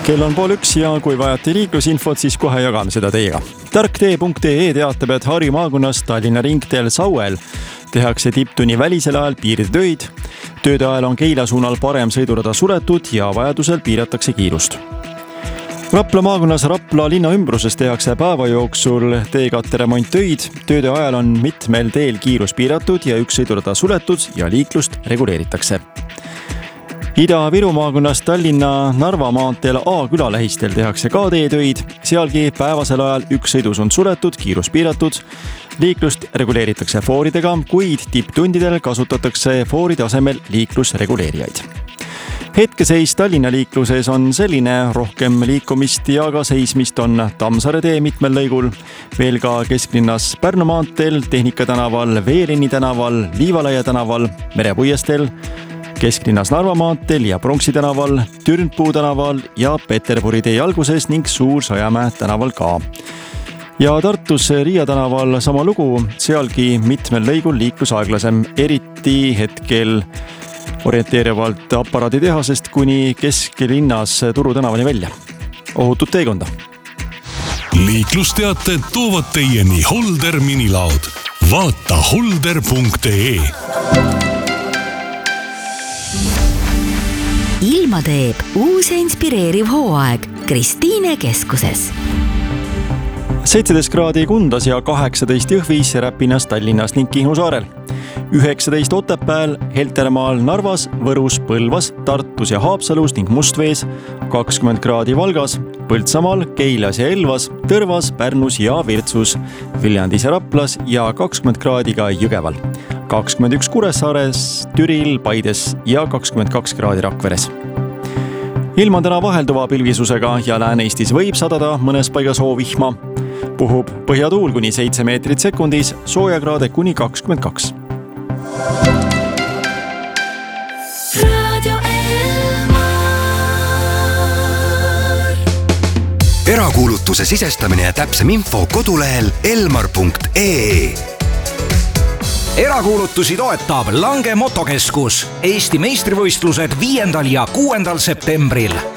Kell on 12:30 ja kui vajate liiklusinfot, siis kohe jagame seda teiega. Tarktee.ee teatab, et Harju maakonnas Tallinna ringteel Sauel tehakse tipptunni välisel ajal piirdetöid. Tööde ajal on Keila suunal parem sõidurada suletud ja vajadusel piiratakse kiirust. Rapla maakonnas Rapla linna ümbruses tehakse päeva jooksul teekatte remonttöid. Tööde ajal on mitmel teel kiirus piiratud ja üks sõidurada suletud ja liiklust reguleeritakse. Ida-Viru maakonnas Tallinna Narva maanteel A-küla lähistel tehakse ka teetöid. Sealgi päevasel ajal üks sõidus on suletud, kiirus piiratud. Liiklust reguleeritakse fooridega, kuid tipptundidel kasutatakse fooride asemel liiklusreguleerijaid. Hetkeseis Tallinna liikluses on selline, rohkem liikumist ja ka seismist on Tammsaare tee mitmel lõigul, veel ka kesklinnas Pärnu maanteel, Tehnika tänaval, Veelinni tänaval, Liivalaia tänaval, Merepuiesteel, kesklinnas Narva maanteel ja Pronksi tänaval, Türnpuu tänaval ja Peterburi tee alguses ning Suur-Sõjamäe tänaval ka. Ja Tartus Riia tänaval sama lugu, sealgi mitmel lõigul liiklus aeglasem, eriti hetkel orienteerivalt aparaaditehasest kuni kesklinnas Turu tänavani välja. Ohutut teekonda! Liiklusteated toovad teieni Holder minilaud. Vaata holder.ee. Ilma teeb uus ja inspireeriv hooaeg Kristiine keskuses. 17 kraadi Kundas ja 18 Jõhvis, Räpinas, Tallinnas ning Kihnu saarel. 19 Otepääl, Heltermaal, Narvas, Võrus, Põlvas, Tartus ja Haapsalus ning Mustvees, 20 kraadi Valgas, Põltsamaal, Keilas ja Elvas, Tõrvas, Pärnus ja Virtsus, Viljandis ja Raplas ja 20 kraadi ka Jõgeval. 21 Kuressaares, Türil, Paides ja 22 kraadi Rakveres. Ilm on täna vahelduva pilvisusega ja Lääne-Eestis võib sadada mõnes paigas hoovihma. Puhub põhjatuul kuni 7 meetrit sekundis, soojakraade kuni 22. Erakuulutuse sisestamine ja täpsem info kodulehel elmar.ee. Erakuulutusi toetab Lange motokeskus. Eesti meistrivõistlused 5. ja 6. septembril.